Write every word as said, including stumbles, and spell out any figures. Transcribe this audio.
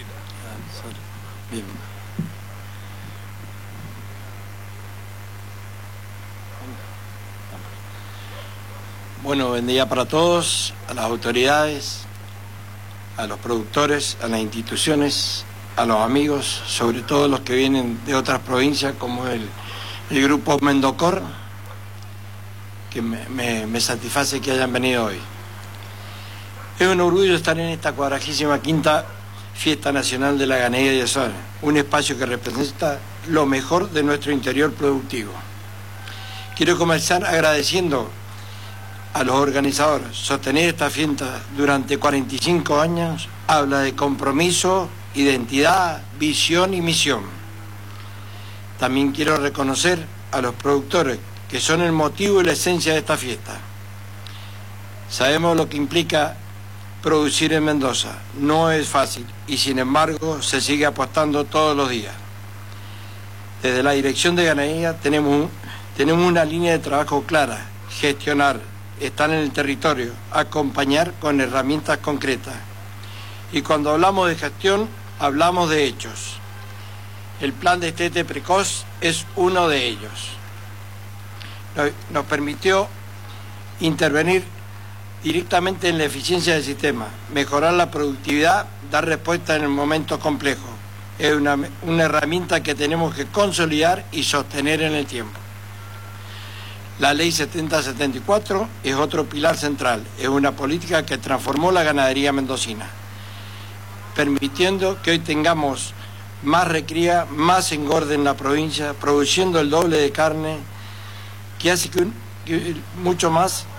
Bien. Bueno, buen día para todos, a las autoridades, a los productores, a las instituciones, a los amigos, sobre todo los que vienen de otras provincias como el, el grupo Mendocor, que me, me, me satisface que hayan venido hoy. Es un orgullo estar en esta cuadragésima quinta Fiesta Nacional de la Ganadería de Zona, un espacio que representa lo mejor de nuestro interior productivo. Quiero comenzar agradeciendo a los organizadores. Sostener esta fiesta durante cuarenta y cinco años habla de compromiso, identidad, visión y misión. También quiero reconocer a los productores, que son el motivo y la esencia de esta fiesta. Sabemos lo que implica producir en Mendoza. No es fácil y sin embargo se sigue apostando todos los días. Desde la Dirección de Ganadería tenemos, tenemos una línea de trabajo clara: gestionar, estar en el territorio, acompañar con herramientas concretas. Y cuando hablamos de gestión, hablamos de hechos. El plan de destete precoz es uno de ellos. Nos permitió intervenir directamente en la eficiencia del sistema, mejorar la productividad, dar respuesta en el momento complejo. Es una, una herramienta que tenemos que consolidar y sostener en el tiempo. La Ley setenta setenta y cuatro es otro pilar central, es una política que transformó la ganadería mendocina, permitiendo que hoy tengamos más recría, más engorde en la provincia, produciendo el doble de carne, que hace que, un, que mucho más